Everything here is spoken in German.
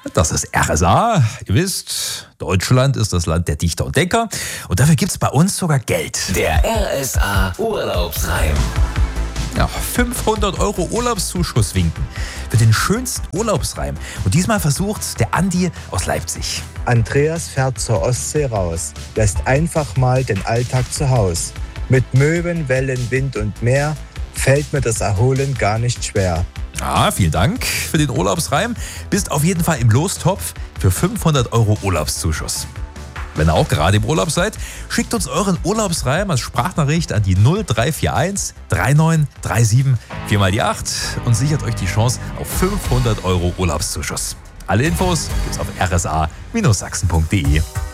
Das ist RSA. Ihr wisst, Deutschland ist das Land der Dichter und Denker. Und dafür gibt es bei uns sogar Geld. Der RSA Urlaubsreim. Ja, 500 € Urlaubszuschuss winken für den schönsten Urlaubsreim. Und diesmal versucht der Andi aus Leipzig. Andreas fährt zur Ostsee raus, lässt einfach mal den Alltag zu Haus. Mit Möwen, Wellen, Wind und Meer fällt mir das Erholen gar nicht schwer. Ja, vielen Dank für den Urlaubsreim. Bist auf jeden Fall im Lostopf für 500 € Urlaubszuschuss. Wenn ihr auch gerade im Urlaub seid, schickt uns euren Urlaubsreim als Sprachnachricht an die 0341 3937 4 mal die 8 und sichert euch die Chance auf 500 € Urlaubszuschuss. Alle Infos gibt's auf rsa-sachsen.de.